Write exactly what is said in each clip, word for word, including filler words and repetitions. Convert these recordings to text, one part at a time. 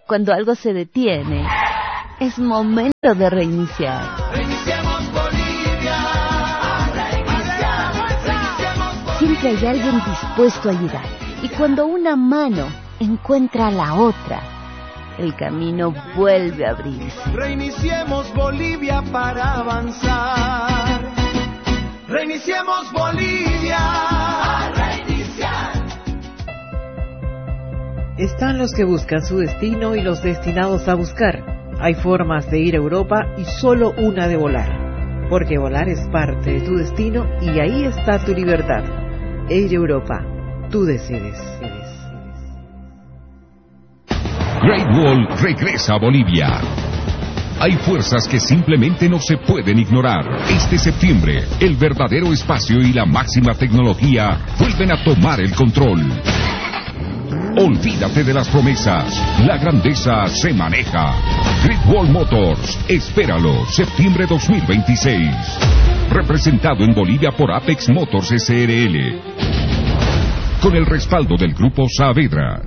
Cuando algo se detiene, es momento de reiniciar. Reiniciamos Bolivia. Siempre hay alguien dispuesto a ayudar. Y cuando una mano encuentra a la otra, el camino vuelve a abrirse. Reiniciemos Bolivia para avanzar. Reiniciemos Bolivia. A reiniciar. Están los que buscan su destino y los destinados a buscar. Hay formas de ir a Europa y solo una de volar. Porque volar es parte de tu destino y ahí está tu libertad. Air Europa, tú decides. Great Wall regresa a Bolivia. Hay fuerzas que simplemente no se pueden ignorar. Este septiembre, el verdadero espacio y la máxima tecnología vuelven a tomar el control. Olvídate de las promesas. La grandeza se maneja. Great Wall Motors. Espéralo, septiembre dos mil veintiséis. Representado en Bolivia por Apex Motors S R L. Con el respaldo del Grupo Saavedra.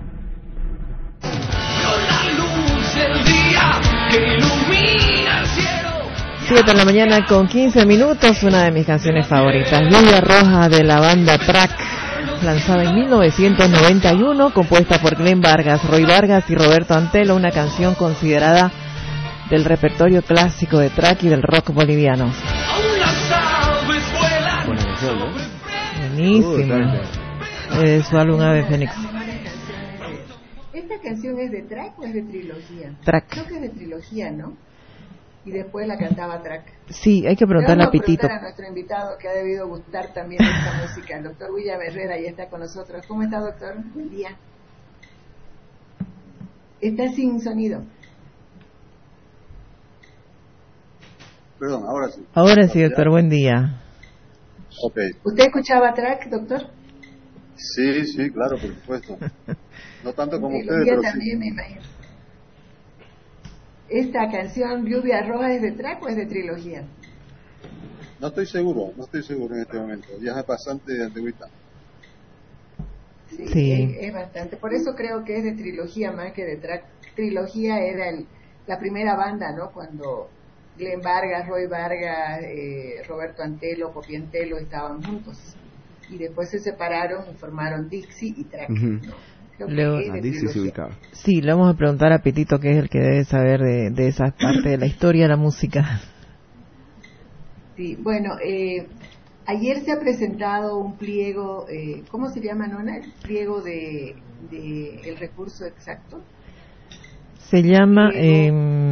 siete de la mañana con quince minutos, una de mis canciones favoritas, Lluvia Roja de la banda Track, lanzada en mil novecientos noventa y uno, compuesta por Glenn Vargas, Roy Vargas y Roberto Antelo, una canción considerada del repertorio clásico de Track y del rock boliviano. Buena canción, ¿no? Buenísima. Es su álbum Ave Fénix. ¿Esta canción es de Track o es de trilogía? Track. Creo que es de trilogía, ¿no? Y después la cantaba Track. Sí, hay que preguntarle a Pitito. A nuestro invitado que ha debido gustar también esta música, el doctor William Herrera, ya está con nosotros. ¿Cómo está, doctor? Buen día. Está sin sonido. Perdón, ahora sí. Ahora sí, doctor, buen día. Ok. ¿Usted escuchaba Track, doctor? Sí, sí, claro, por supuesto. No tanto como sí, ustedes, pero también, sí. Me imagino. ¿Esta canción Lluvia Roja es de Track o es de trilogía? No estoy seguro, no estoy seguro en este momento. Ya es bastante antigüita. Sí, sí. Es, es bastante. Por eso creo que es de trilogía más que de Track. Trilogía era el, la primera banda, ¿no? Cuando Glenn Vargas, Roy Vargas, eh, Roberto Antelo, Popi Antelo estaban juntos. Y después se separaron y formaron Dixie y Track, Uh-huh. ¿no? Leo, a Dixie se ubicaba. Sí, le vamos a preguntar a Pitito, que es el que debe saber de, de esa parte de la historia de la música. Sí, bueno, eh, ayer se ha presentado un pliego, eh, ¿cómo se llama, Nona? El pliego de, de el recurso exacto. Se llama... Eh,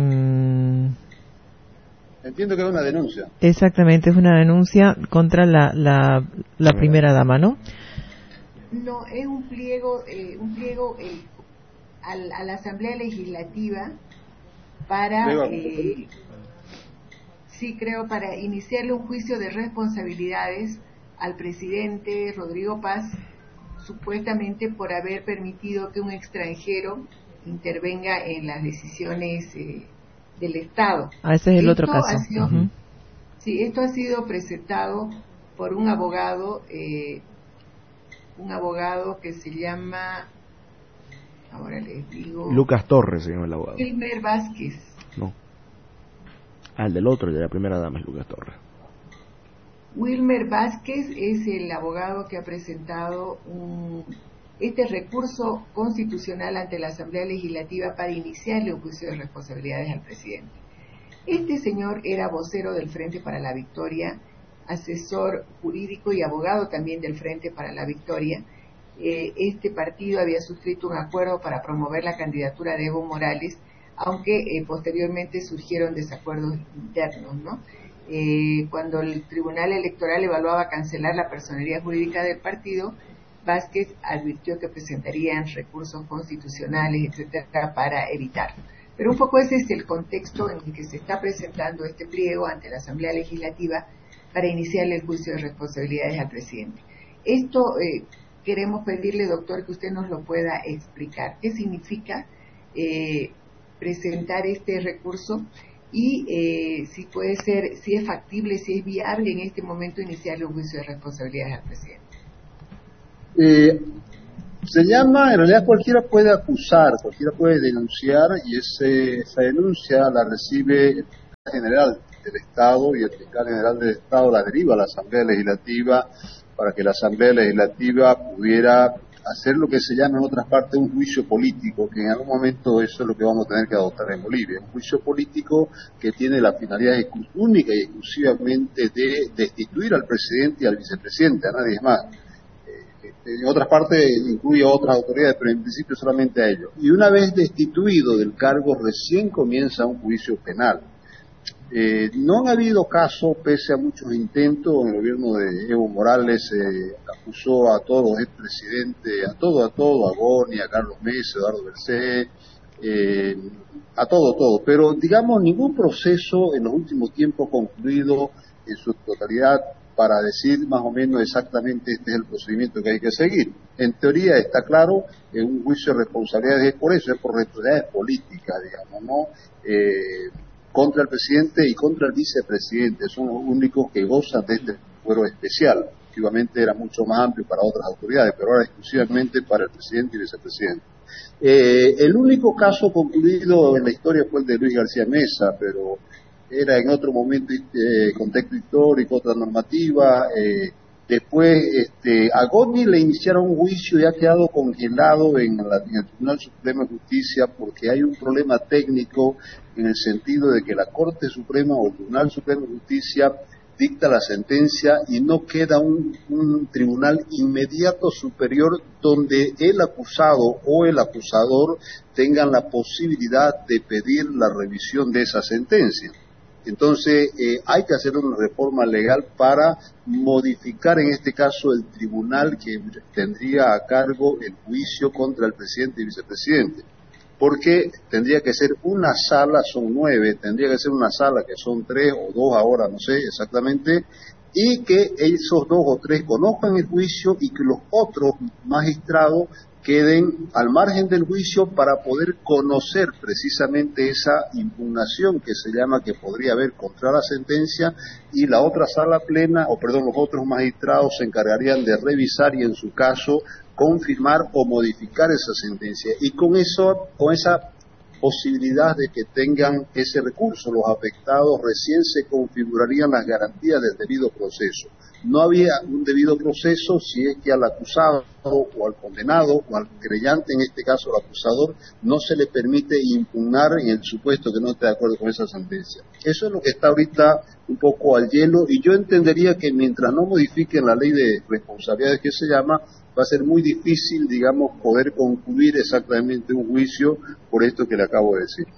Entiendo que es una denuncia. Exactamente, es una denuncia contra la, la, la primera dama, ¿no? No, es un pliego, eh, un pliego eh, al, a la Asamblea Legislativa para, eh, sí creo, para iniciarle un juicio de responsabilidades al presidente Rodrigo Paz, supuestamente por haber permitido que un extranjero intervenga en las decisiones eh, del Estado. Ah, ese es el esto otro caso. Sido, uh-huh. Sí, esto ha sido presentado por un abogado, eh, un abogado que se llama, ahora les digo... Lucas Torres se llama el abogado. Wilmer Vázquez. No. Ah, el del otro, el de la primera dama es Lucas Torres. Wilmer Vázquez es el abogado que ha presentado un, este recurso constitucional ante la Asamblea Legislativa para iniciarle un juicio de responsabilidades al presidente. Este señor era vocero del Frente para la Victoria, asesor jurídico y abogado también del Frente para la Victoria. Eh, este partido había suscrito un acuerdo para promover la candidatura de Evo Morales, aunque eh, posteriormente surgieron desacuerdos internos, ¿no? Eh, cuando el Tribunal Electoral evaluaba cancelar la personería jurídica del partido, Vázquez advirtió que presentarían recursos constitucionales, etcétera, para evitarlo. Pero un poco ese es el contexto en el que se está presentando este pliego ante la Asamblea Legislativa para iniciarle el juicio de responsabilidades al presidente. Esto eh, queremos pedirle, doctor, que usted nos lo pueda explicar. ¿Qué significa eh, presentar este recurso? Y eh, si puede ser, si es factible, si es viable en este momento iniciarle un juicio de responsabilidades al presidente. Eh, Se llama, en realidad cualquiera puede acusar, cualquiera puede denunciar, y ese, esa denuncia la recibe el fiscal general del Estado, y el fiscal general del Estado la deriva a la Asamblea Legislativa para que la Asamblea Legislativa pudiera hacer lo que se llama en otras partes un juicio político, que en algún momento eso es lo que vamos a tener que adoptar en Bolivia, un juicio político que tiene la finalidad única y exclusivamente de destituir al presidente y al vicepresidente, a nadie más. En otras partes incluye a otras autoridades, pero en principio solamente a ellos. Y una vez destituido del cargo, recién comienza un juicio penal. Eh, no han habido casos, pese a muchos intentos. El gobierno de Evo Morales eh, acusó a todos los expresidentes, a todo, a todo, a Goni, a Carlos Mesa, a Eduardo Bercé, eh, a todo, todo. Pero, digamos, ningún proceso en los últimos tiempos concluido en su totalidad para decir más o menos exactamente este es el procedimiento que hay que seguir. En teoría está claro, en un juicio de responsabilidades es por eso, es por responsabilidades políticas, digamos, ¿no? Eh, contra el presidente y contra el vicepresidente, son los únicos que gozan de este fuero especial. Efectivamente era mucho más amplio para otras autoridades, pero ahora exclusivamente para el presidente y vicepresidente. Eh, el único caso concluido en la historia fue el de Luis García Mesa, pero era en otro momento, eh, contexto histórico, otra normativa. Eh, después este, a Goni le iniciaron un juicio y ha quedado congelado en, la, en el Tribunal Supremo de Justicia porque hay un problema técnico en el sentido de que la Corte Suprema o el Tribunal Supremo de Justicia dicta la sentencia y no queda un, un tribunal inmediato superior donde el acusado o el acusador tengan la posibilidad de pedir la revisión de esa sentencia. Entonces, eh, hay que hacer una reforma legal para modificar, en este caso, el tribunal que tendría a cargo el juicio contra el presidente y vicepresidente. Porque tendría que ser una sala, son nueve, tendría que ser una sala que son tres o dos ahora, no sé exactamente, y que esos dos o tres conozcan el juicio y que los otros magistrados queden al margen del juicio para poder conocer precisamente esa impugnación que se llama que podría haber contra la sentencia, y la otra sala plena, o perdón, los otros magistrados se encargarían de revisar y en su caso confirmar o modificar esa sentencia, y con eso, con esa posibilidad de que tengan ese recurso los afectados, recién se configurarían las garantías del debido proceso. No había un debido proceso si es que al acusado o al condenado o al creyente, en este caso al acusador, no se le permite impugnar en el supuesto que no esté de acuerdo con esa sentencia. Eso es lo que está ahorita un poco al hielo, y yo entendería que mientras no modifiquen la ley de responsabilidades que se llama, va a ser muy difícil, digamos, poder concluir exactamente un juicio por esto que le acabo de decir.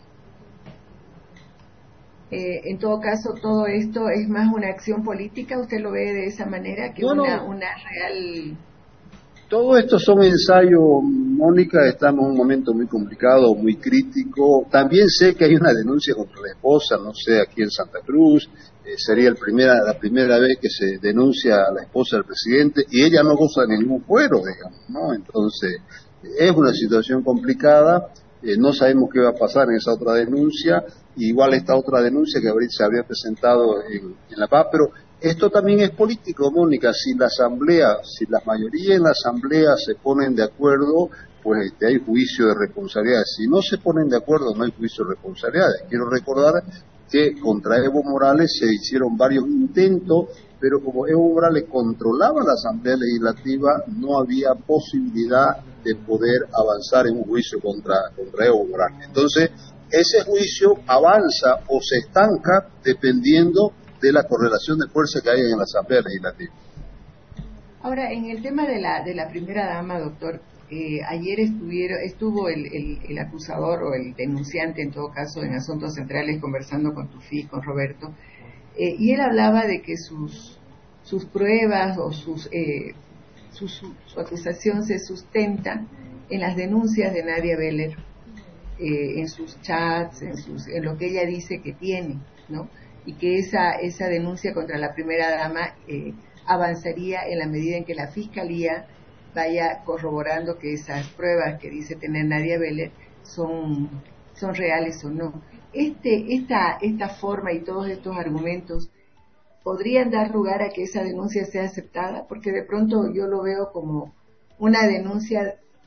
Eh, en todo caso, todo esto es más una acción política, ¿usted lo ve de esa manera? Que no, una, no. una real... Todo esto son ensayos, Mónica, estamos en un momento muy complicado, muy crítico. También sé que hay una denuncia contra la esposa, no sé, aquí en Santa Cruz, eh, sería el primera, la primera vez que se denuncia a la esposa del presidente, y ella no goza de ningún fuero, digamos, ¿no? Entonces, es una situación complicada, eh, no sabemos qué va a pasar en esa otra denuncia, igual esta otra denuncia que ahorita se había presentado en, en La Paz, pero esto también es político, Mónica. Si la asamblea, si la mayoría en la asamblea se ponen de acuerdo, pues este, hay juicio de responsabilidades. Si no se ponen de acuerdo, no hay juicio de responsabilidades. Quiero recordar que contra Evo Morales se hicieron varios intentos, pero como Evo Morales controlaba la Asamblea Legislativa, no había posibilidad de poder avanzar en un juicio contra, contra Evo Morales. Entonces, ese juicio avanza o se estanca dependiendo de la correlación de fuerza que hay en la Asamblea Legislativa. Ahora, en el tema de la de la primera dama, doctor, eh, ayer estuvieron, estuvo el, el, el acusador o el denunciante, en todo caso, en Asuntos Centrales, conversando con Tufí, con Roberto, eh, y él hablaba de que sus sus pruebas o sus eh, su, su, su acusación se sustenta en las denuncias de Nadia Beller, eh, en sus chats, en, sus, en lo que ella dice que tiene, ¿no? Y que esa esa denuncia contra la primera dama eh, avanzaría en la medida en que la Fiscalía vaya corroborando que esas pruebas que dice tener Nadia Beller son, son reales o no. Este, esta, esta forma y todos estos argumentos podrían dar lugar a que esa denuncia sea aceptada, porque de pronto yo lo veo como una denuncia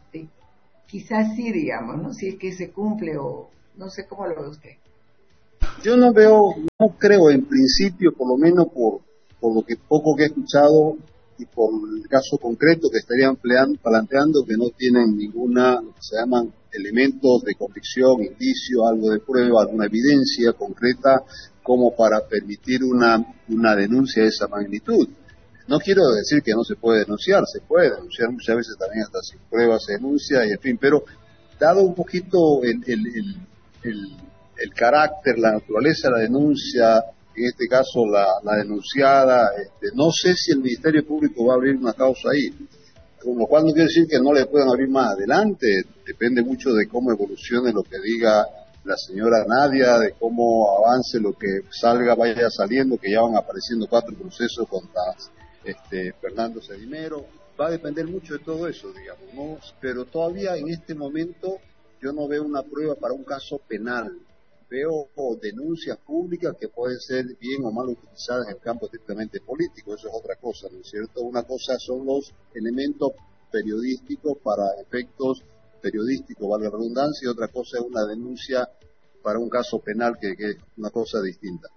quizás sí, digamos, ¿no? Si es que se cumple o no sé cómo lo ve usted. Yo no veo, no creo en principio, por lo menos por, por lo que poco que he escuchado y por el caso concreto que estarían pleando, planteando, que no tienen ninguna, lo que se llaman elementos de convicción, indicio, algo de prueba, alguna evidencia concreta como para permitir una, una denuncia de esa magnitud. No quiero decir que no se puede denunciar, se puede denunciar muchas veces también hasta sin pruebas se denuncia y en fin, pero dado un poquito el, el, el, el, el carácter, la naturaleza de la denuncia, en este caso la, la denunciada, este, no sé si el Ministerio Público va a abrir una causa ahí, con lo cual no quiere decir que no le puedan abrir más adelante, depende mucho de cómo evolucione lo que diga la señora Nadia, de cómo avance lo que salga, vaya saliendo, que ya van apareciendo cuatro procesos contra este, Fernando Sedimero, va a depender mucho de todo eso, digamos, ¿no? Pero todavía en este momento yo no veo una prueba para un caso penal, veo denuncias públicas que pueden ser bien o mal utilizadas en el campo estrictamente político, eso es otra cosa, ¿no es cierto? Una cosa son los elementos periodísticos para efectos periodísticos, valga la redundancia, y otra cosa es una denuncia para un caso penal, que, que es una cosa distinta.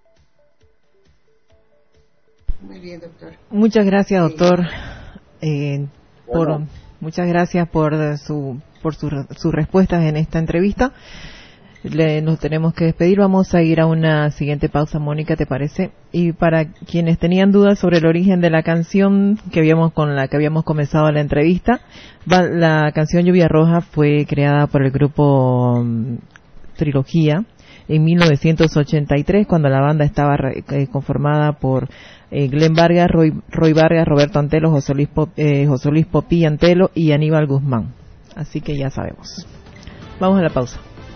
Muy bien, doctor. Muchas gracias, doctor. Eh, Bueno. por, muchas gracias por su por su- sus respuestas en esta entrevista. Le, nos tenemos que despedir. Vamos a ir a una siguiente pausa, Mónica, ¿te parece? Y para quienes tenían dudas sobre el origen de la canción que habíamos con la que habíamos comenzado la entrevista, va- la canción Lluvia Roja fue creada por el grupo mm, Trilogía en mil novecientos ochenta y tres, cuando la banda estaba re- eh, conformada por eh, Glenn Vargas, Roy, Roy Vargas, Roberto Antelo, José Luis, Pop, eh, José Luis Popí Antelo y Aníbal Guzmán. Así que ya sabemos. Vamos a la pausa.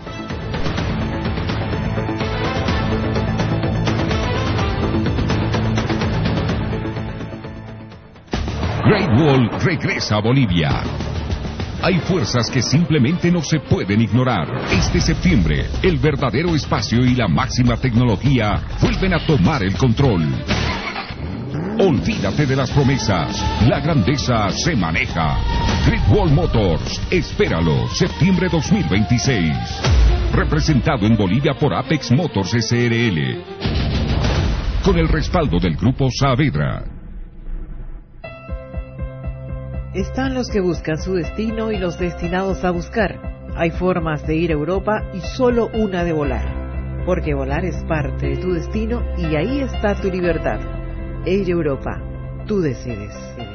Great Wall regresa a Bolivia. Hay fuerzas que simplemente no se pueden ignorar. Este septiembre, el verdadero espacio y la máxima tecnología vuelven a tomar el control. Olvídate de las promesas. La grandeza se maneja. Great Wall Motors. Espéralo, septiembre dos mil veintiséis. Representado en Bolivia por Apex Motors S R L. Con el respaldo del Grupo Saavedra. Están los que buscan su destino y los destinados a buscar. Hay formas de ir a Europa y solo una de volar. Porque volar es parte de tu destino y ahí está tu libertad. Air Europa, tú decides.